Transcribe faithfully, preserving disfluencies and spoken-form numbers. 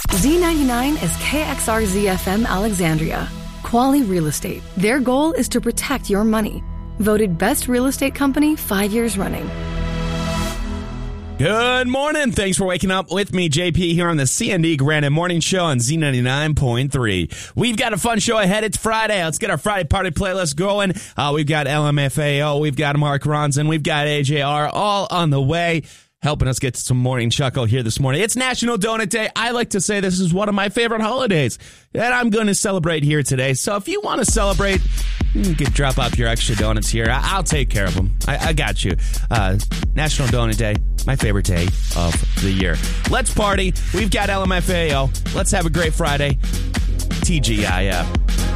Z ninety-nine is K X R Z F M Alexandria. Quality Real Estate. Their goal is to protect your money. Voted best real estate company five years running. Good morning. Thanks for waking up with me, J P, here on the C N D Granite Morning Show on Z ninety-nine point three. We've got a fun show ahead. It's Friday. Let's get our Friday party playlist going. Uh, we've got L M F A O, we've got Mark Ronson, we've got A J R, all on the way, helping us get to some morning chuckle here this morning. It's National Donut Day. I like to say this is one of my favorite holidays that I'm going to celebrate here today. So if you want to celebrate, you can drop off your extra donuts here. I- I'll take care of them. I, I got you. Uh, National Donut Day, my favorite day of the year. Let's party. We've got L M F A O. Let's have a great Friday. T G I F.